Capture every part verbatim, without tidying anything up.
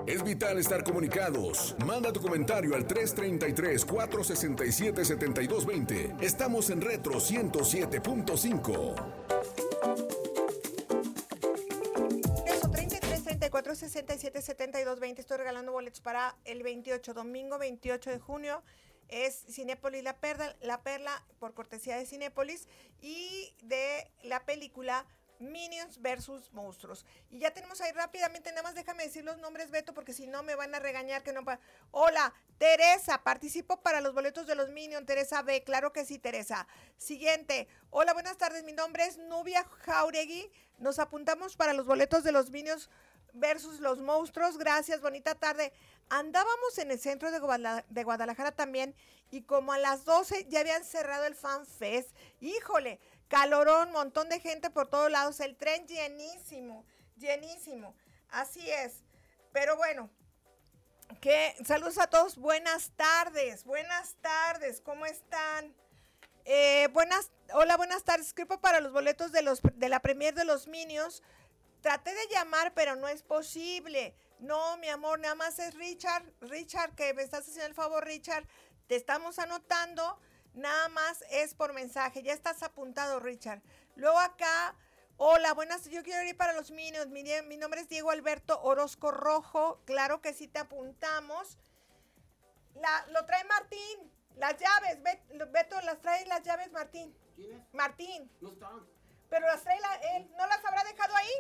Es vital estar comunicados. Manda tu comentario al tres treinta y tres, cuatrocientos sesenta y siete, setenta y dos veinte. Estamos en Retro ciento siete punto cinco. Eso, treinta y tres, treinta y cuatro, sesenta y siete, setenta y dos veinte. Estoy regalando boletos para el veintiocho, domingo veintiocho de junio. Es Cinépolis La Perla, La Perla, por cortesía de Cinépolis, y de la película Minions versus Monstruos. Y ya tenemos ahí rápidamente, nada más déjame decir los nombres, Beto, porque si no me van a regañar que no. Pa- Hola, Teresa, participo para los boletos de los Minions, Teresa B, claro que sí, Teresa. Siguiente, hola, buenas tardes, mi nombre es Nubia Jauregui, nos apuntamos para los boletos de los Minions versus los Monstruos, gracias, bonita tarde. Andábamos en el centro de, Guadala- de Guadalajara también, y como a las doce ya habían cerrado el Fan Fest. Híjole, calorón, montón de gente por todos lados, el tren llenísimo, llenísimo, así es. Pero bueno, que saludos a todos, buenas tardes, buenas tardes, ¿cómo están? Eh, buenas, hola, buenas tardes, escribo para los boletos de los de la premier de los Minions. Traté de llamar, pero no es posible. No, mi amor, nada más es Richard. Richard, que me estás haciendo el favor, Richard. Te estamos anotando. Nada más es por mensaje. Ya estás apuntado, Richard. Luego acá, hola, buenas. Yo quiero ir para los Minions. Mi, mi nombre es Diego Alberto Orozco Rojo. Claro que sí te apuntamos. La, lo trae Martín. Las llaves. Bet, Beto, las trae las llaves, Martín. ¿Quién es? Martín. No están. Pero las trae la, él. ¿No las habrá dejado ahí?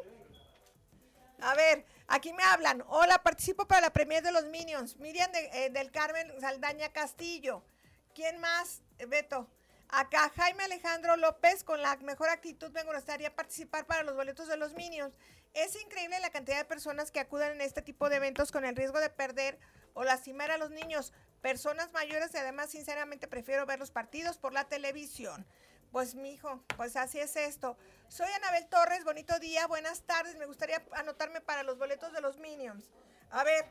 A ver, aquí me hablan. Hola, participo para la premier de los Minions. Miriam de, eh, del Carmen Saldaña Castillo. ¿Quién más, eh, Beto? Acá Jaime Alejandro López, con la mejor actitud me gustaría participar para los boletos de los Minions. Es increíble la cantidad de personas que acuden en este tipo de eventos con el riesgo de perder o lastimar a los niños, personas mayores, y además sinceramente prefiero ver los partidos por la televisión. Pues mijo, pues así es esto. Soy Anabel Torres, bonito día, buenas tardes, me gustaría anotarme para los boletos de los Minions. A ver,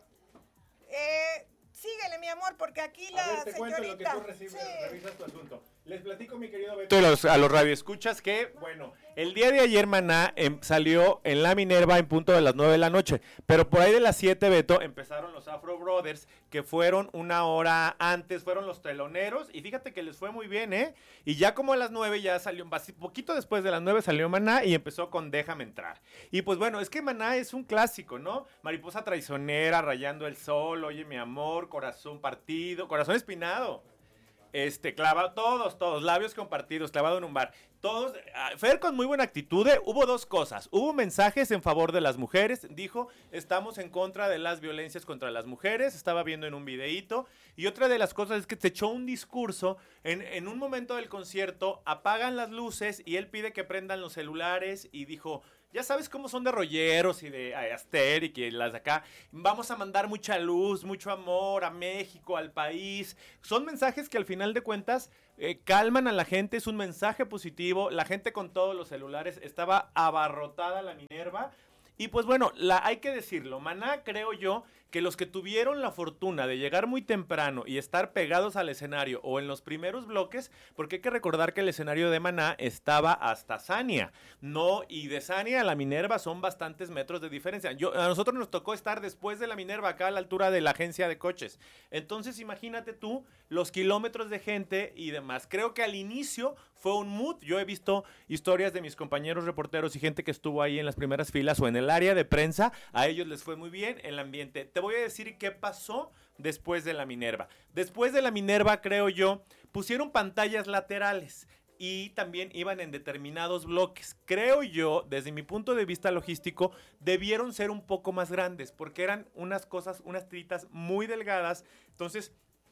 eh, síguele mi amor, porque aquí la A ver, te señorita... cuento lo que tú recibes, Sí. revisas tu asunto. Les platico, mi querido Beto, a los, a los radioescuchas que, bueno, el día de ayer Maná em, salió en la Minerva en punto de las nueve de la noche, pero por ahí de las siete, Beto, empezaron los Afro Brothers, que fueron una hora antes, fueron los teloneros, y fíjate que les fue muy bien, ¿eh? Y ya como a las nueve ya salió, un poquito después de las nueve salió Maná y empezó con Déjame Entrar. Y pues bueno, es que Maná es un clásico, ¿no? Mariposa Traicionera, Rayando el Sol, Oye mi amor, Corazón Partido, Corazón Espinado. Este, clavado, todos, todos, labios compartidos, clavado en un bar. Todos, uh, Fer con muy buena actitud, ¿eh? Hubo dos cosas. Hubo mensajes en favor de las mujeres. Dijo, estamos en contra de las violencias contra las mujeres. Estaba viendo en un videíto. Y otra de las cosas es que se echó un discurso. En, en un momento del concierto, apagan las luces y él pide que prendan los celulares. Y dijo, ya sabes cómo son de rolleros y de Aster y que las de acá. Vamos a mandar mucha luz, mucho amor a México, al país. Son mensajes que al final de cuentas eh, calman a la gente. Es un mensaje positivo. La gente con todos los celulares estaba abarrotada la Minerva. Y pues bueno, la, hay que decirlo, Maná, creo yo, que los que tuvieron la fortuna de llegar muy temprano y estar pegados al escenario o en los primeros bloques, porque hay que recordar que el escenario de Maná estaba hasta Sania, no, y de Sania a la Minerva son bastantes metros de diferencia. Yo, a nosotros nos tocó estar después de la Minerva, acá a la altura de la agencia de coches. Entonces imagínate tú los kilómetros de gente y demás. Creo que al inicio fue un mood. Yo he visto historias de mis compañeros reporteros y gente que estuvo ahí en las primeras filas o en el área de prensa, a ellos les fue muy bien el ambiente. Te voy a decir qué pasó después de la Minerva. Después de la Minerva, creo yo, pusieron pantallas laterales y también iban en determinados bloques. Creo yo, desde mi punto de vista logístico, debieron ser un poco más grandes, porque eran unas cosas, unas tiritas muy delgadas. Entonces,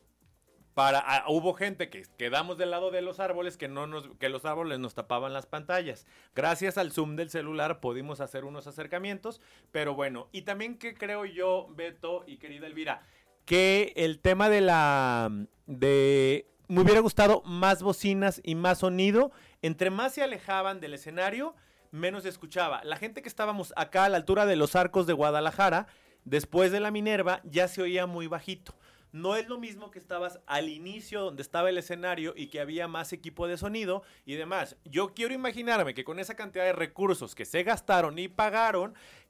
Para, ah, hubo gente que quedamos del lado de los árboles, que no nos, que los árboles nos tapaban las pantallas. Gracias al zoom del celular pudimos hacer unos acercamientos, pero bueno, y también que creo yo, Beto y querida Elvira, que el tema de la, de, me hubiera gustado más bocinas y más sonido. Entre más se alejaban del escenario, menos se escuchaba. La gente que estábamos acá a la altura de los Arcos de Guadalajara, después de la Minerva, ya se oía muy bajito. No es lo mismo que estabas al inicio donde estaba el escenario y que había más equipo de sonido y demás. Yo quiero imaginarme que con esa cantidad de recursos que se gastaron y pagaron,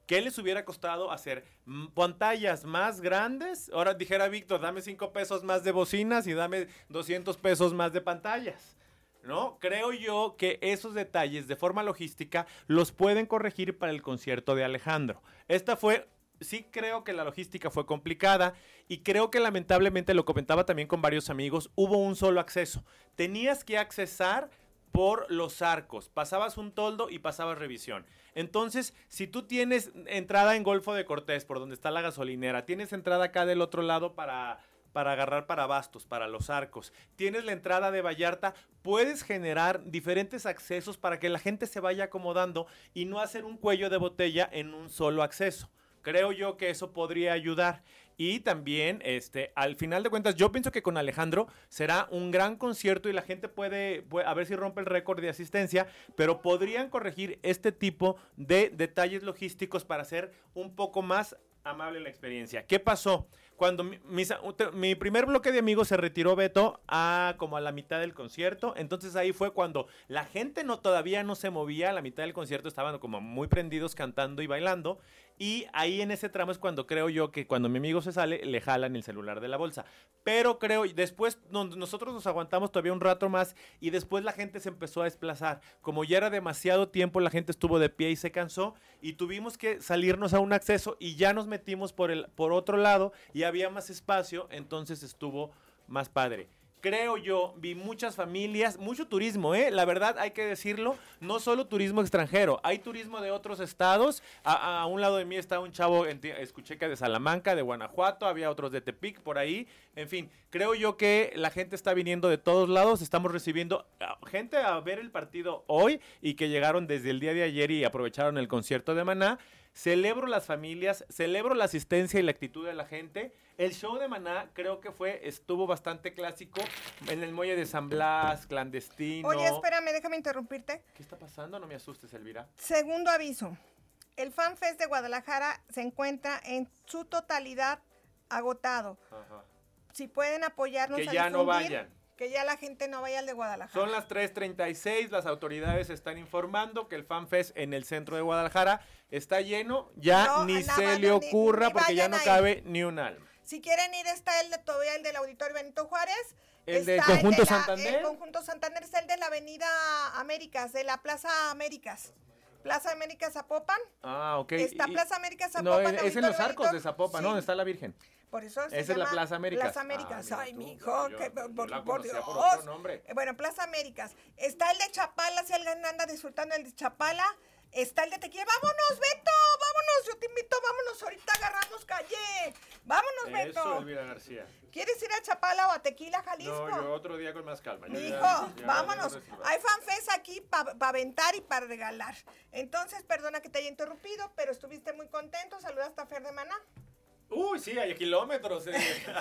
¿Qué les hubiera costado hacer mm, pantallas más grandes? Ahora dijera Víctor, dame cinco pesos más de bocinas y dame doscientos pesos más de pantallas, ¿no? Creo yo que esos detalles de forma logística los pueden corregir para el concierto de Alejandro. Esta fue... Sí creo que la logística fue complicada y creo que lamentablemente, lo comentaba también con varios amigos, hubo un solo acceso. Tenías que accesar por los arcos, pasabas un toldo y pasabas revisión. Entonces, si tú tienes entrada en Golfo de Cortés, por donde está la gasolinera, tienes entrada acá del otro lado para... para agarrar para Bastos, para los arcos. Tienes la entrada de Vallarta, puedes generar diferentes accesos para que la gente se vaya acomodando y no hacer un cuello de botella en un solo acceso. Creo yo que eso podría ayudar. Y también, este, al final de cuentas, yo pienso que con Alejandro será un gran concierto y la gente puede, puede a ver si rompe el récord de asistencia, pero podrían corregir este tipo de detalles logísticos para hacer un poco más amable la experiencia. ¿Qué pasó? Cuando mi, mis, mi primer bloque de amigos se retiró, Beto, a como a la mitad del concierto, entonces ahí fue cuando la gente no todavía no se movía, a la mitad del concierto estaban como muy prendidos cantando y bailando, y ahí en ese tramo es cuando creo yo que cuando mi amigo se sale, le jalan el celular de la bolsa. Pero creo, después no, nosotros nos aguantamos todavía un rato más y después la gente se empezó a desplazar. Como ya era demasiado tiempo, la gente estuvo de pie y se cansó y tuvimos que salirnos a un acceso y ya nos metimos por, el, por otro lado y había más espacio, entonces estuvo más padre. Creo yo, vi muchas familias, mucho turismo, ¿eh? La verdad hay que decirlo, no solo turismo extranjero, hay turismo de otros estados. A, a un lado de mí está un chavo, escuché que de Salamanca, de Guanajuato, había otros de Tepic por ahí. En fin, creo yo que la gente está viniendo de todos lados, estamos recibiendo gente a ver el partido hoy y que llegaron desde el día de ayer y aprovecharon el concierto de Maná. Celebro las familias, celebro la asistencia y la actitud de la gente. El show de Maná creo que fue, estuvo bastante clásico en el muelle de San Blas, clandestino. Oye, espérame, déjame interrumpirte. ¿Qué está pasando? No me asustes, Elvira. Segundo aviso. El Fan Fest de Guadalajara se encuentra en su totalidad agotado. Ajá. Si pueden apoyarnos que a ya difundir, no vayan. Que ya la gente no vaya al de Guadalajara. Son las tres treinta y seis, las autoridades están informando que el Fan Fest en el centro de Guadalajara está lleno, ya no, ni nada, se le ocurra ni, ni porque ya no cabe ni un alma. Si quieren ir, está el de, todavía el del Auditorio Benito Juárez. El del Conjunto el de la, Santander. El Conjunto Santander es el de la Avenida Américas, de la Plaza Américas. Plaza América Zapopan. Ah, ok. Está y, Plaza América Zapopan. No, es, es en los arcos de Zapopan, sí. ¿No? Donde está la Virgen. Por eso se Esa es la Plaza Américas. Plaza Américas. Ah, ay, mijo, que yo, por, yo por Dios. Por otro nombre. Bueno, Plaza Américas. Está el de Chapala, si alguien anda disfrutando el de Chapala. Está el de Tequila. ¡Vámonos, Beto! ¡Vámonos! Yo te invito, vámonos. Ahorita agarramos calle. ¡Vámonos, Beto! Eso, Elvira García. ¿Quieres ir a Chapala o a Tequila, Jalisco? No, yo otro día con más calma. Hijo, ya, ya vámonos. Hay fanfest aquí para pa aventar y para regalar. Entonces, perdona que te haya interrumpido, pero estuviste muy contento. Saludaste a Fer de Maná. Uy, sí, hay kilómetros. Eh.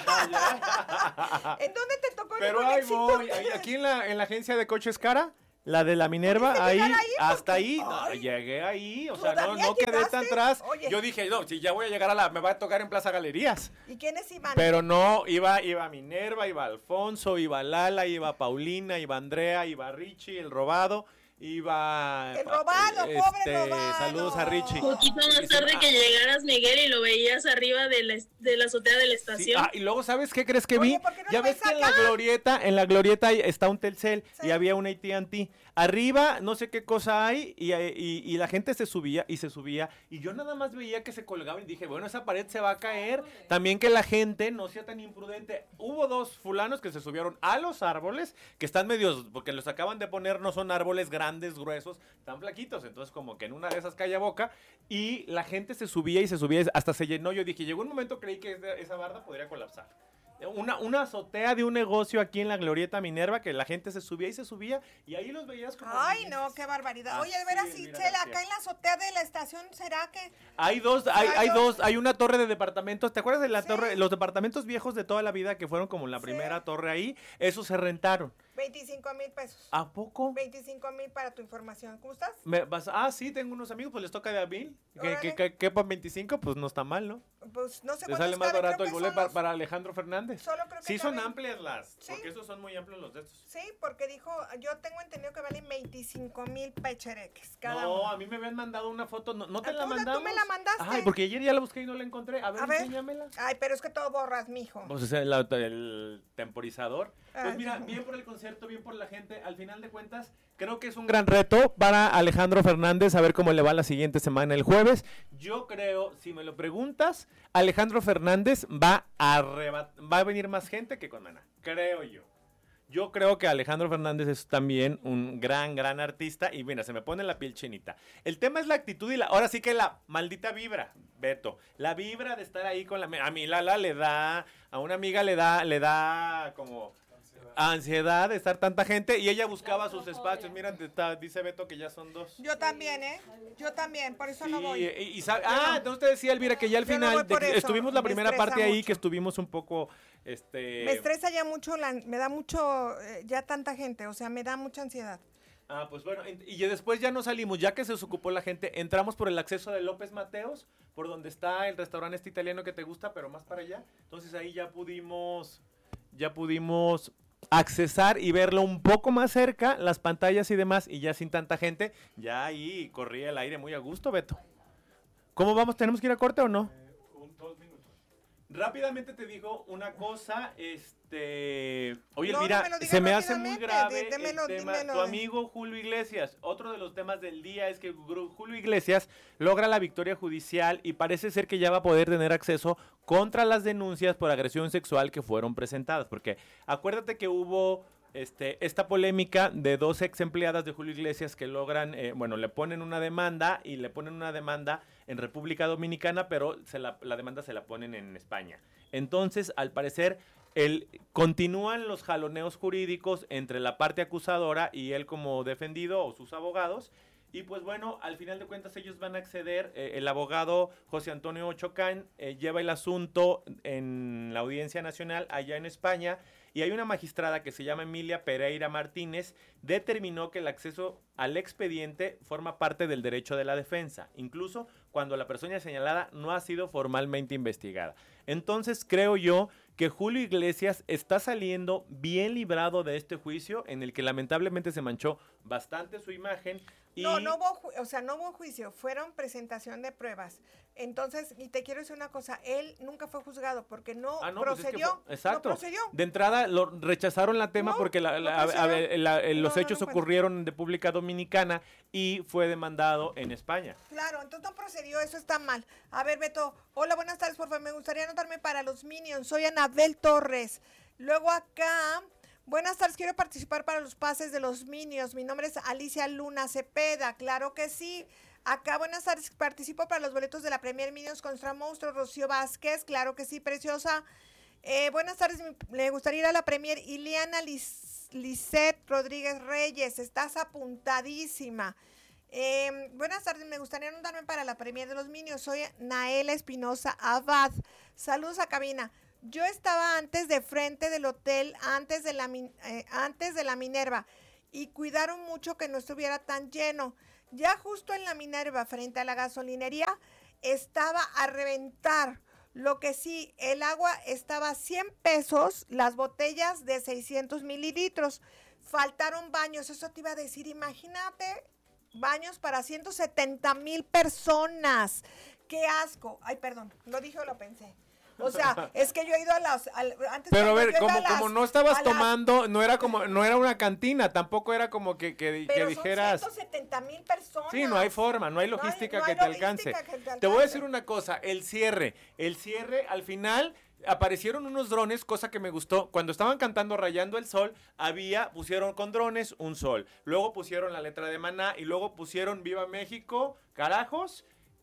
¿En dónde te tocó el Pero ahí voy, ahí, aquí en la, en la agencia de coches Cara, la de la Minerva, ahí, ahí, hasta ahí, no, llegué ahí, o sea, no, no quedé tan atrás. Oye. Yo dije, no, si ya voy a llegar a la, me va a tocar en Plaza Galerías. ¿Y quiénes iban? Pero no, iba, iba Minerva, iba Alfonso, iba Lala, iba Paulina, iba Andrea, iba Richie, el robado. Iba... El robado, este, pobre robado. Saludos a Richie. Poquito más tarde que llegaras, Miguel, y lo veías arriba de la, de la azotea de la estación. Sí, ah, y luego, ¿sabes qué crees que Oye, vi? ¿por qué no ya ves que en la glorieta, en la glorieta está un Telcel, sí. Y había un A T and T. Arriba, no sé qué cosa hay, y, y, y la gente se subía y se subía, y yo nada más veía que se colgaba y dije, bueno, esa pared se va a caer. También que la gente no sea tan imprudente. Hubo dos fulanos que se subieron a los árboles, que están medios, porque los acaban de poner, no son árboles grandes, gruesos, tan flaquitos, entonces como que en una de esas calla boca, y la gente se subía y se subía, hasta se llenó. Yo dije, llegó un momento, creí que esa barda podría colapsar. Una, una azotea de un negocio aquí en la Glorieta Minerva, que la gente se subía y se subía, y ahí los veías como... Ay, no, qué barbaridad. Oye, de veras, sí, Chela, acá en la azotea de la estación, ¿será que...? Hay dos, hay, hay dos, hay una torre de departamentos, ¿te acuerdas de la sí. torre? Los departamentos viejos de toda la vida que fueron como la primera sí. torre ahí, esos se rentaron. veinticinco mil pesos. ¿A poco? veinticinco mil para tu información. ¿Cómo estás? Me vas, ah, sí, tengo unos amigos, pues les toca de a mil. Que, que, que quepan veinticinco, pues no está mal, ¿no? Pues no sé. Te sale más barato el boleto para, los... para Alejandro Fernández. Solo creo que sí, caben... son amplias las, ¿Sí? Porque esos son muy amplios los de estos. Sí, porque dijo, yo tengo entendido que valen veinticinco mil pechereques cada No, uno. a mí me habían mandado una foto, ¿no, no te ¿Tú la mandamos? ¿Tú me la mandaste? Ay, porque ayer ya la busqué y no la encontré. A ver, a ver. enséñamela. Ay, pero es que todo borras, mijo. Pues es el, el temporizador. Pues Ay, mira, no. bien por el concierto, bien por la gente. Al final de cuentas, creo que es un gran reto para Alejandro Fernández a ver cómo le va la siguiente semana el jueves. Yo creo, si me lo preguntas, Alejandro Fernández va a arrebat- va a venir más gente que con Maná. Creo yo. Yo creo que Alejandro Fernández es también un gran, gran artista. Y mira, se me pone la piel chinita. El tema es la actitud y la, ahora sí que la maldita vibra, Beto. La vibra de estar ahí con la... A mí Lala le da, a una amiga le da, le da como... ansiedad de estar tanta gente y ella buscaba sus espacios. Mira, está, dice Beto que ya son dos. Yo también, ¿eh? Yo también, por eso Sí, no voy. y, y sabe, ah, entonces te decía, Elvira, que ya al Yo no final voy de por que eso, estuvimos la me primera estresa parte ahí, mucho. que estuvimos un poco, este... Me estresa ya mucho, la, me da mucho, eh, ya tanta gente, o sea, me da mucha ansiedad. Ah, pues bueno, y después ya no salimos, ya que se desocupó la gente, entramos por el acceso de López Mateos, por donde está el restaurante este italiano que te gusta, pero más para allá. Entonces ahí ya pudimos, ya pudimos accesar y verlo un poco más cerca, las pantallas y demás, y ya sin tanta gente, ya ahí corría el aire muy a gusto, Beto. ¿Cómo vamos? ¿Tenemos que ir a corte o no? Eh, un, dos minutos. Rápidamente te digo una cosa, este... Oye, No, Elvira, no me lo digas se me hace muy rápidamente, grave dí- démelo, el tema. dímelo. Tu amigo Julio Iglesias, otro de los temas del día es que Gru- Julio Iglesias logra la victoria judicial y parece ser que ya va a poder tener acceso contra las denuncias por agresión sexual que fueron presentadas, porque acuérdate que hubo... Este, esta polémica de dos ex empleadas de Julio Iglesias que logran, eh, bueno, le ponen una demanda y le ponen una demanda en República Dominicana, pero se la, la demanda se la ponen en España. Entonces, al parecer, el, continúan los jaloneos jurídicos entre la parte acusadora y él como defendido o sus abogados. Y pues bueno, al final de cuentas ellos van a acceder, eh, el abogado José Antonio Ochocán eh, lleva el asunto en la Audiencia Nacional allá en España y hay una magistrada que se llama Emilia Pereira Martínez, determinó que el acceso al expediente forma parte del derecho de la defensa, incluso cuando la persona señalada no ha sido formalmente investigada. Entonces creo yo que Julio Iglesias está saliendo bien librado de este juicio en el que lamentablemente se manchó bastante su imagen. Y... No, no hubo, ju- o sea, no hubo juicio, fueron presentación de pruebas. Entonces, y te quiero decir una cosa, él nunca fue juzgado porque no, Ah, no, pues es que procedió, fue- exacto. no procedió. De entrada lo rechazaron la tema No, porque la- no la- a- a procedió. ver, la- eh, los No, no, hechos no, ocurrieron en República Dominicana y fue demandado en España. Claro, entonces no procedió, eso está mal. A ver, Beto, hola, buenas tardes, por favor, me gustaría anotarme para los Minions, soy Anabel Torres. Luego acá, buenas tardes, quiero participar para los pases de los Minions, mi nombre es Alicia Luna Cepeda, claro que sí. Acá, buenas tardes, participo para los boletos de la Premier Minions contra Monstruo, Rocío Vázquez, claro que sí, preciosa. Eh, buenas tardes, me me gustaría ir a la Premier, Ileana Lis- Lisette Rodríguez Reyes, estás apuntadísima. Eh, buenas tardes, me gustaría anotarme para la Premier de los Minions, soy Naela Espinosa Abad, saludos a cabina. Yo estaba antes de frente del hotel, antes de la, min- eh, antes de la Minerva, y cuidaron mucho que no estuviera tan lleno. Ya justo en la Minerva, frente a la gasolinería, estaba a reventar. Lo que sí, el agua estaba a cien pesos, las botellas de seiscientos mililitros. Faltaron baños, eso te iba a decir, imagínate, baños para ciento setenta mil personas. ¡Qué asco! Ay, perdón, lo dije o lo pensé. O sea, es que yo he ido a las... al- antes Pero a cuando ver, yo iba como, a las- como no estabas a las- tomando, no era como, no era una cantina, tampoco era como que, que, que Pero dijeras... son ciento setenta mil personas. Sí, no hay forma, no hay No hay- logística no hay que te logística alcance. que te Te voy a alcance. decir una cosa, el cierre, el cierre al final aparecieron unos drones, cosa que me gustó. Cuando estaban cantando Rayando el Sol, había, pusieron con drones un sol. Luego pusieron la letra de Maná y luego pusieron Viva México, carajos.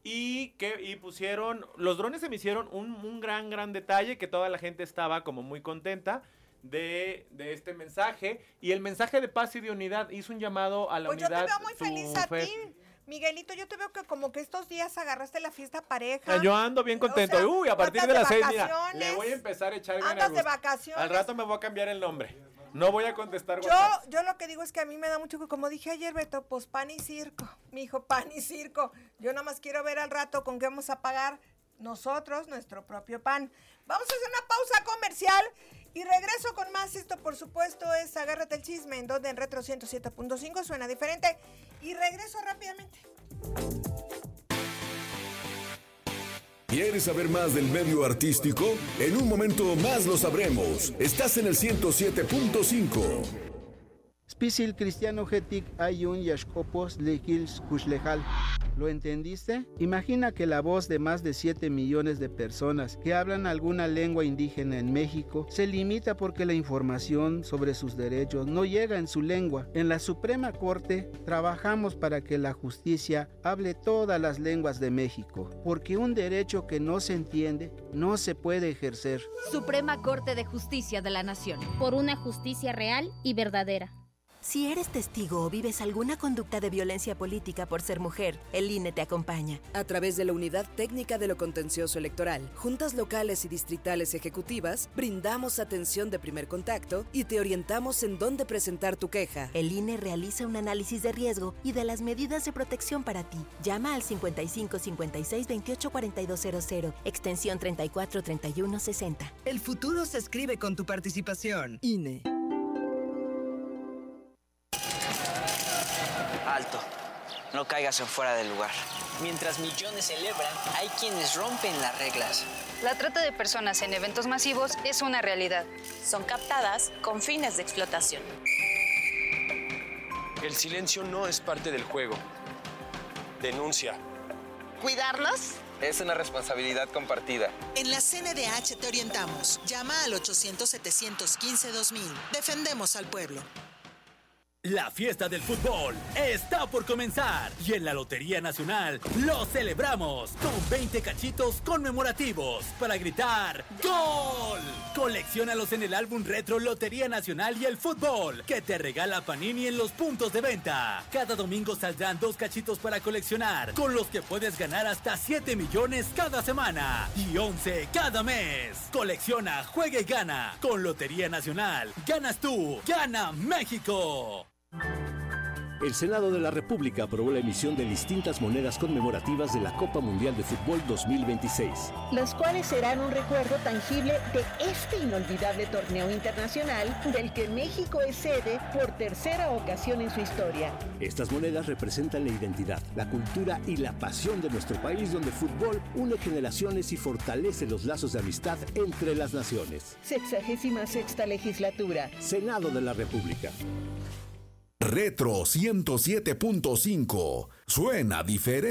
Y que y pusieron, los drones se me hicieron un, un gran, gran detalle, que toda la gente estaba como muy contenta de, de este mensaje. Y el mensaje de paz y de unidad hizo un llamado a la Pues yo unidad. te veo muy tu feliz a fe- ti. Miguelito, yo te veo que como que estos días agarraste la fiesta pareja. Yo ando bien contento. O sea, Uy, a partir andas de las de seis, mira, vacaciones, le voy a empezar a echar ganas. Andas de vacaciones. Al rato me voy a cambiar el nombre. No voy a contestar Yo, WhatsApp. yo lo que digo es que a mí me da mucho, como dije ayer, Beto, pues pan y circo. Mi hijo, pan y circo. Yo nada más quiero ver al rato con qué vamos a pagar nosotros nuestro propio pan. Vamos a hacer una pausa comercial y regreso con más. Esto, por supuesto, es Agárrate el Chisme, en donde en Retro ciento siete punto cinco suena diferente. Y regreso rápidamente. ¿Quieres saber más del medio artístico? En un momento más lo sabremos. Estás en el ciento siete punto cinco. Spisil cristiano getik ayun yashkopos lekils kushlejal. ¿Lo entendiste? Imagina que la voz de más de siete millones de personas que hablan alguna lengua indígena en México se limita porque la información sobre sus derechos no llega en su lengua. En la Suprema Corte trabajamos para que la justicia hable todas las lenguas de México, porque un derecho que no se entiende no se puede ejercer. Suprema Corte de Justicia de la Nación. Por una justicia real y verdadera. Si eres testigo o vives alguna conducta de violencia política por ser mujer, el I N E te acompaña. A través de la Unidad Técnica de lo Contencioso Electoral, juntas locales y distritales ejecutivas, brindamos atención de primer contacto y te orientamos en dónde presentar tu queja. El I N E realiza un análisis de riesgo y de las medidas de protección para ti. Llama al cincuenta y cinco cincuenta y seis veintiocho cuarenta y dos cero cero, extensión treinta y cuatro treinta y uno sesenta. El futuro se escribe con tu participación. I N E. Alto, no caigas en fuera del lugar. Mientras millones celebran, hay quienes rompen las reglas. La trata de personas en eventos masivos es una realidad. Son captadas con fines de explotación. El silencio no es parte del juego. Denuncia. ¿Cuidarnos? Es una responsabilidad compartida. En la C N D H te orientamos. Llama al ochocientos setecientos quince dos mil. Defendemos al pueblo. La fiesta del fútbol está por comenzar y en la Lotería Nacional lo celebramos con veinte cachitos conmemorativos para gritar ¡Gol! Colecciónalos en el álbum retro Lotería Nacional y el Fútbol que te regala Panini en los puntos de venta. Cada domingo saldrán dos cachitos para coleccionar, con los que puedes ganar hasta siete millones cada semana y once cada mes. Colecciona, juega y gana. Con Lotería Nacional, ganas tú, gana México. El Senado de la República aprobó la emisión de distintas monedas conmemorativas de la Copa Mundial de Fútbol dos mil veintiséis. Las cuales serán un recuerdo tangible de este inolvidable torneo internacional del que México es sede por tercera ocasión en su historia. Estas monedas representan la identidad, la cultura y la pasión de nuestro país, donde el fútbol une generaciones y fortalece los lazos de amistad entre las naciones. Sexagésima sexta legislatura. Senado de la República. Retro ciento siete punto cinco. Suena diferente.